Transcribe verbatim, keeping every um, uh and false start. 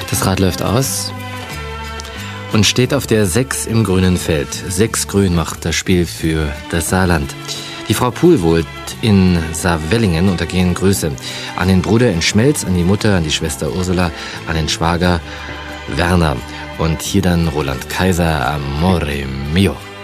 Das Rad läuft aus und steht auf der sechs im grünen Feld. Sechs Grün macht das Spiel für das Saarland. Die Frau Puhl wohnt in Saarwellingen und da gehen Grüße an den Bruder in Schmelz, an die Mutter, an die Schwester Ursula, an den Schwager Werner. Und hier dann Roland Kaiser, Amore Mio.